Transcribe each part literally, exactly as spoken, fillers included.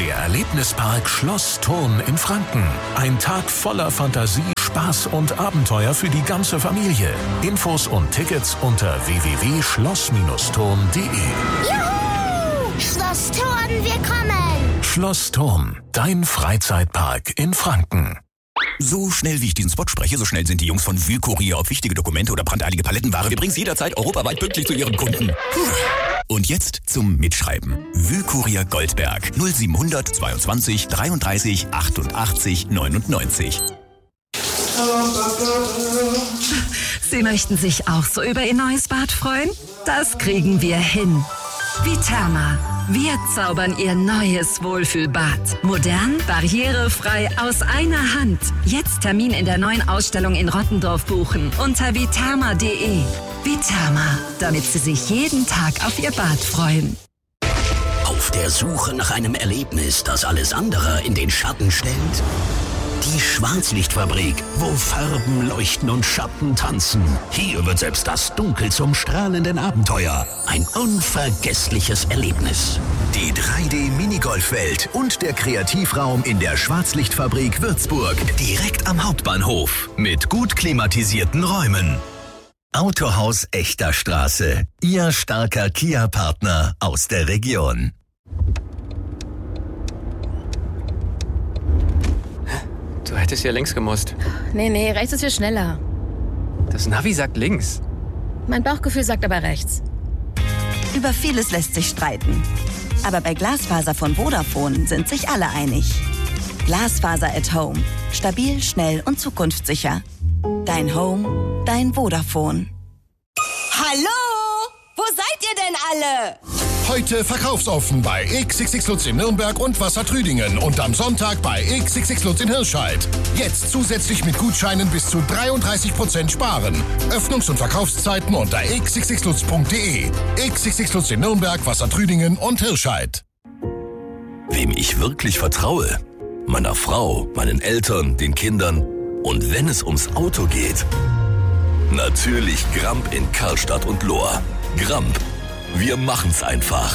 Der Erlebnispark Schloss Thurn in Franken. Ein Tag voller Fantasie, Spaß und Abenteuer für die ganze Familie. Infos und Tickets unter w w w punkt schloss thurn punkt d e. Juhu! Schloss Thurn, wir kommen! Schloss Thurn, dein Freizeitpark in Franken. So schnell wie ich diesen Spot spreche, so schnell sind die Jungs von Wühlkurier auf wichtige Dokumente oder brandeilige Palettenware. Wir bringen sie jederzeit europaweit pünktlich zu ihren Kunden. Puh. Und jetzt zum Mitschreiben. Wühlkurier Goldberg null siebenhundert zweiundzwanzig dreiunddreißig achtundachtzig neunundneunzig. Sie möchten sich auch so über Ihr neues Bad freuen? Das kriegen wir hin. Viterma. Wir zaubern Ihr neues Wohlfühlbad. Modern, barrierefrei, aus einer Hand. Jetzt Termin in der neuen Ausstellung in Rottendorf buchen unter viterma punkt d e. Viterma, damit Sie sich jeden Tag auf Ihr Bad freuen. Auf der Suche nach einem Erlebnis, das alles andere in den Schatten stellt? Die Schwarzlichtfabrik, wo Farben leuchten und Schatten tanzen. Hier wird selbst das Dunkel zum strahlenden Abenteuer. Ein unvergessliches Erlebnis. Die drei D-Minigolfwelt und der Kreativraum in der Schwarzlichtfabrik Würzburg. Direkt am Hauptbahnhof. Mit gut klimatisierten Räumen. Autohaus Echter Straße. Ihr starker Kia-Partner aus der Region. Du hättest ja links gemusst. Nee, nee, rechts ist viel schneller. Das Navi sagt links. Mein Bauchgefühl sagt aber rechts. Über vieles lässt sich streiten. Aber bei Glasfaser von Vodafone sind sich alle einig. Glasfaser at Home. Stabil, schnell und zukunftssicher. Dein Home, dein Vodafone. Hallo? Wo seid ihr denn alle? Heute verkaufsoffen bei X X X Lutz in Nürnberg und Wassertrüdingen und am Sonntag bei X X X Lutz in Hirscheid. Jetzt zusätzlich mit Gutscheinen bis zu dreiunddreißig Prozent sparen. Öffnungs- und Verkaufszeiten unter x x x lutz punkt d e. X X X Lutz in Nürnberg, Wassertrüdingen und Hirscheid. Wem ich wirklich vertraue? Meiner Frau, meinen Eltern, den Kindern. Und wenn es ums Auto geht? Natürlich Gramp in Karlstadt und Lohr. Gramp. Wir machen's einfach.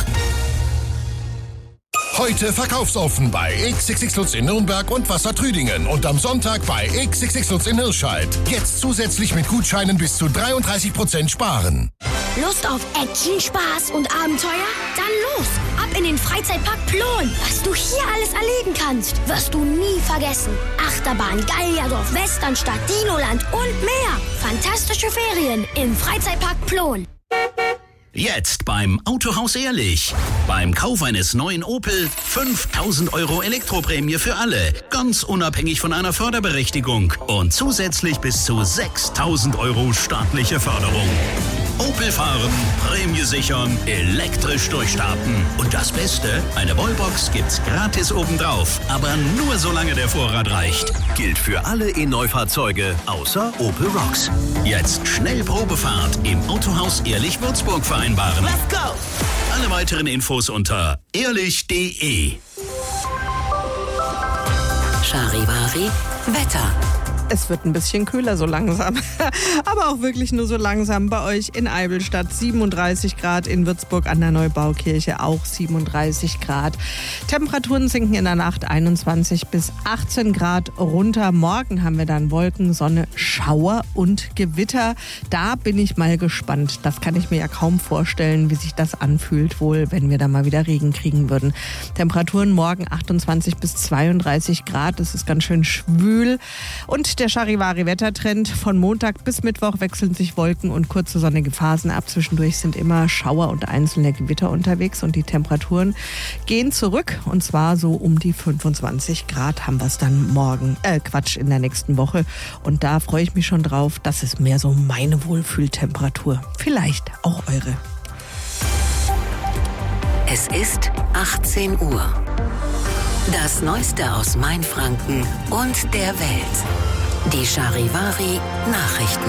Heute verkaufsoffen bei X X X Lutz in Nürnberg und Wassertrüdingen und am Sonntag bei X X X Lutz in Hirscheid. Jetzt zusätzlich mit Gutscheinen bis zu dreiunddreißig Prozent sparen. Lust auf Action, Spaß und Abenteuer? Dann los! Ab in den Freizeitpark Plon. Was du hier alles erleben kannst, wirst du nie vergessen. Achterbahn, Gallierdorf, Westernstadt, Dinoland und mehr. Fantastische Ferien im Freizeitpark Plon. Jetzt beim Autohaus Ehrlich. Beim Kauf eines neuen Opel fünftausend Euro Elektroprämie für alle. Ganz unabhängig von einer Förderberechtigung. Und zusätzlich bis zu sechstausend Euro staatliche Förderung. Opel fahren, Prämie sichern, elektrisch durchstarten. Und das Beste, eine Wallbox gibt's gratis obendrauf. Aber nur solange der Vorrat reicht. Gilt für alle E-Neufahrzeuge außer Opel Rocks. Jetzt schnell Probefahrt im Autohaus Ehrlich Würzburg vereinbaren. Let's go! Alle weiteren Infos unter ehrlich punkt d e. Charivari Wetter. Es wird ein bisschen kühler so langsam, aber auch wirklich nur so langsam. Bei euch in Eivelstadt siebenunddreißig Grad, in Würzburg an der Neubaukirche auch siebenunddreißig Grad. Temperaturen sinken in der Nacht einundzwanzig bis achtzehn Grad runter. Morgen haben wir dann Wolken, Sonne, Schauer und Gewitter. Da bin ich mal gespannt. Das kann ich mir ja kaum vorstellen, wie sich das anfühlt, wohl, wenn wir da mal wieder Regen kriegen würden. Temperaturen morgen achtundzwanzig bis zweiunddreißig Grad. Das ist ganz schön schwül. Und der Charivari-Wettertrend: von Montag bis Mittwoch wechseln sich Wolken und kurze sonnige Phasen ab. Zwischendurch sind immer Schauer und einzelne Gewitter unterwegs und die Temperaturen gehen zurück. Und zwar so um die fünfundzwanzig Grad haben wir es dann morgen, äh Quatsch, in der nächsten Woche. Und da freue ich mich schon drauf. Das ist mehr so meine Wohlfühltemperatur. Vielleicht auch eure. Es ist achtzehn Uhr. Das Neueste aus Mainfranken und der Welt. Die Charivari Nachrichten.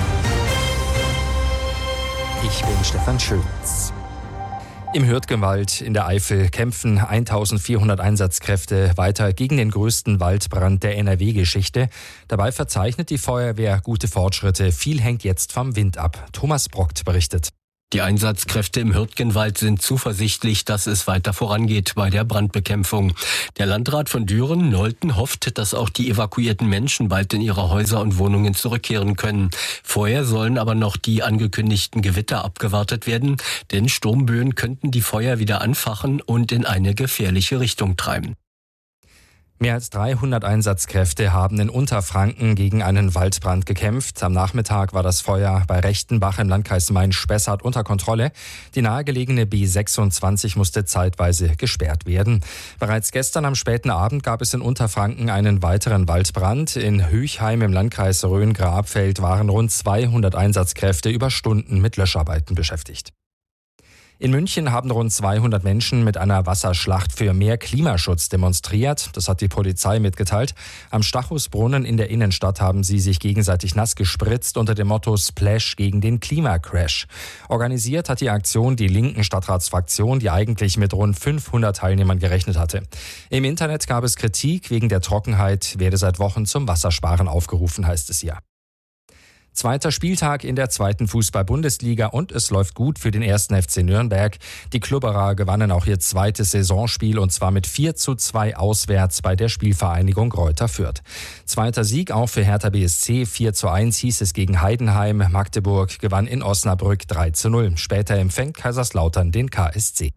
Ich bin Stefan Schulz. Im Hürtgenwald in der Eifel kämpfen eintausendvierhundert Einsatzkräfte weiter gegen den größten Waldbrand der N R W-Geschichte. Dabei verzeichnet die Feuerwehr gute Fortschritte. Viel hängt jetzt vom Wind ab. Thomas Brockt berichtet. Die Einsatzkräfte im Hürtgenwald sind zuversichtlich, dass es weiter vorangeht bei der Brandbekämpfung. Der Landrat von Düren, Nolten, hofft, dass auch die evakuierten Menschen bald in ihre Häuser und Wohnungen zurückkehren können. Vorher sollen aber noch die angekündigten Gewitter abgewartet werden, denn Sturmböen könnten die Feuer wieder anfachen und in eine gefährliche Richtung treiben. Mehr als dreihundert Einsatzkräfte haben in Unterfranken gegen einen Waldbrand gekämpft. Am Nachmittag war das Feuer bei Rechtenbach im Landkreis Main-Spessart unter Kontrolle. Die nahegelegene B sechsundzwanzig musste zeitweise gesperrt werden. Bereits gestern am späten Abend gab es in Unterfranken einen weiteren Waldbrand. In Hüchheim im Landkreis Rhön-Grabfeld waren rund zweihundert Einsatzkräfte über Stunden mit Löscharbeiten beschäftigt. In München haben rund zweihundert Menschen mit einer Wasserschlacht für mehr Klimaschutz demonstriert. Das hat die Polizei mitgeteilt. Am Stachusbrunnen in der Innenstadt haben sie sich gegenseitig nass gespritzt unter dem Motto Splash gegen den Klimacrash. Organisiert hat die Aktion die linken Stadtratsfraktion, die eigentlich mit rund fünfhundert Teilnehmern gerechnet hatte. Im Internet gab es Kritik, wegen der Trockenheit werde seit Wochen zum Wassersparen aufgerufen, heißt es hier. Zweiter Spieltag in der zweiten Fußball-Bundesliga und es läuft gut für den ersten F C Nürnberg. Die Klubberer gewannen auch ihr zweites Saisonspiel und zwar mit vier zu zwei auswärts bei der Spielvereinigung Greuther Fürth. Zweiter Sieg auch für Hertha B S C, vier zu eins hieß es gegen Heidenheim. Magdeburg gewann in Osnabrück drei zu null. Später empfängt Kaiserslautern den K S C.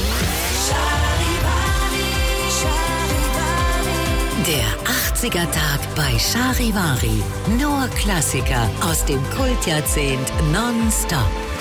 Der achtziger-Tag bei Charivari. Nur Klassiker aus dem Kultjahrzehnt nonstop.